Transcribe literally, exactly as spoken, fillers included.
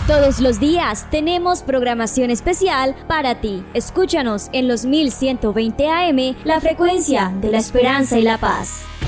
Todos los días tenemos programación especial para ti. Escúchanos en los mil ciento veinte A M, la frecuencia de la esperanza y la paz.